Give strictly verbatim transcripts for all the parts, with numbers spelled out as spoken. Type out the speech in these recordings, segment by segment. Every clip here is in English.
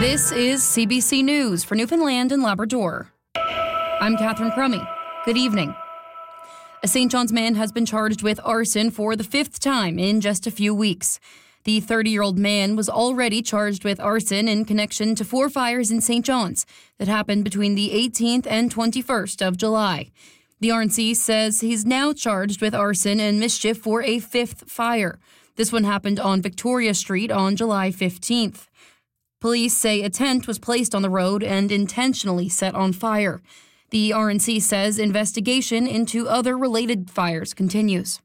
This is C B C News for Newfoundland and Labrador. I'm Catherine Crummy. Good evening. A Saint John's man has been charged with arson for the fifth time in just a few weeks. The thirty-year-old man was already charged with arson in connection to four fires in Saint John's that happened between the eighteenth and twenty-first of July. The R N C says he's now charged with arson and mischief for a fifth fire. This one happened on Victoria Street on July fifteenth. Police say a tent was placed on the road and intentionally set on fire. The R N C says investigation into other related fires continues.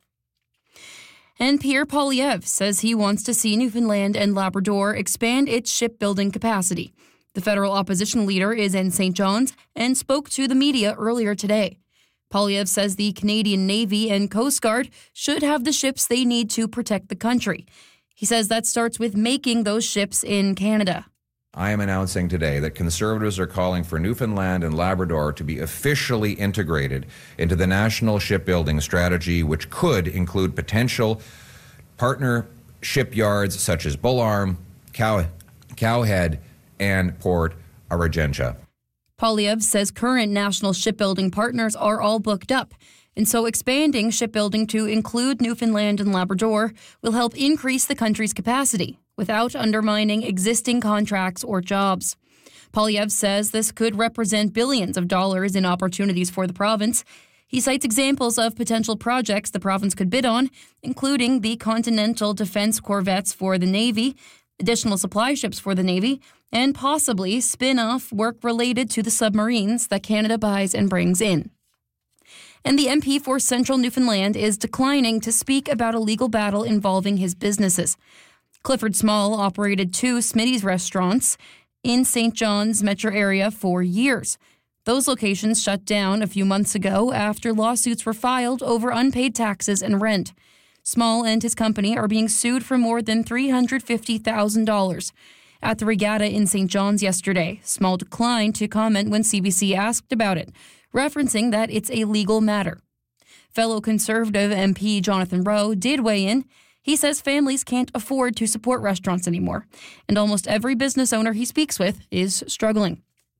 And Pierre Poilievre says he wants to see Newfoundland and Labrador expand its shipbuilding capacity. The federal opposition leader is in Saint John's and spoke to the media earlier today. Poilievre says the Canadian Navy and Coast Guard should have the ships they need to protect the country. He says that starts with making those ships in Canada. I am announcing today that Conservatives are calling for Newfoundland and Labrador to be officially integrated into the national shipbuilding strategy, which could include potential partner shipyards such as Bullarm, Cow- Cowhead, and Port Aragentia. Poilievre says current national shipbuilding partners are all booked up, and so expanding shipbuilding to include Newfoundland and Labrador will help increase the country's capacity without undermining existing contracts or jobs. Poilievre says this could represent billions of dollars in opportunities for the province. He cites examples of potential projects the province could bid on, including the Continental Defense Corvettes for the Navy, additional supply ships for the Navy, and possibly spin-off work related to the submarines that Canada buys and brings in. And the M P for Central Newfoundland is declining to speak about a legal battle involving his businesses. Clifford Small operated two Smitty's restaurants in Saint John's metro area for years. Those locations shut down a few months ago after lawsuits were filed over unpaid taxes and rent. Small and his company are being sued for more than three hundred fifty thousand dollars. At the regatta in Saint John's yesterday, Small declined to comment when C B C asked about it, referencing that it's a legal matter. Fellow Conservative M P Jonathan Rowe did weigh in. He says families can't afford to support restaurants anymore, and almost every business owner he speaks with is struggling.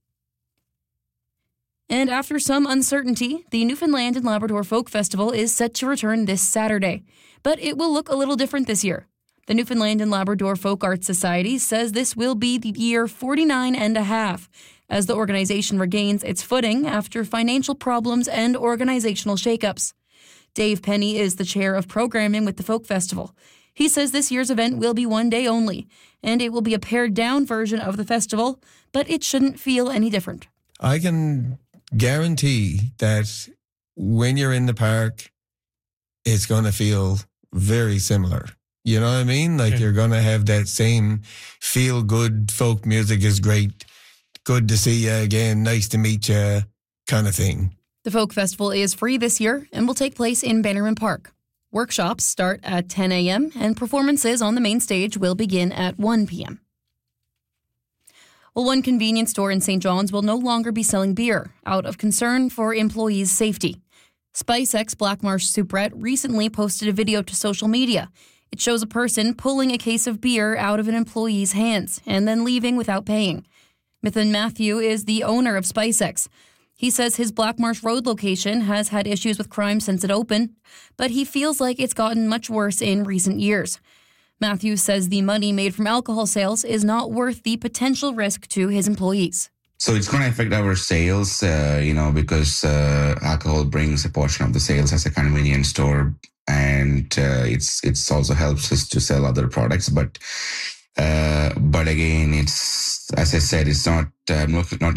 And after some uncertainty, the Newfoundland and Labrador Folk Festival is set to return this Saturday, but it will look a little different this year. The Newfoundland and Labrador Folk Arts Society says this will be the year forty-nine and a half, as the organization regains its footing after financial problems and organizational shakeups. Dave Penny is the chair of programming with the Folk Festival. He says this year's event will be one day only, and it will be a pared-down version of the festival, but it shouldn't feel any different. I can guarantee that when you're in the park, it's going to feel very similar. You know what I mean? Like, yeah. You're going to have that same feel-good, folk music is great, good to see you again, nice to meet you kind of thing. The Folk Festival is free this year and will take place in Bannerman Park. Workshops start at ten a.m. and performances on the main stage will begin at one p.m. Well, one convenience store in Saint John's will no longer be selling beer out of concern for employees' safety. SpiceX Blackmarsh Soubrette recently posted a video to social media. It shows a person pulling a case of beer out of an employee's hands and then leaving without paying. Mithan Matthew is the owner of SpiceX. He says his Blackmarsh Road location has had issues with crime since it opened, but he feels like it's gotten much worse in recent years. Matthews says the money made from alcohol sales is not worth the potential risk to his employees. So it's going to affect our sales, uh, you know, because uh, alcohol brings a portion of the sales as a convenience store, and uh, it's it's also helps us to sell other products. But uh, but again, it's as I said, it's not uh, not, not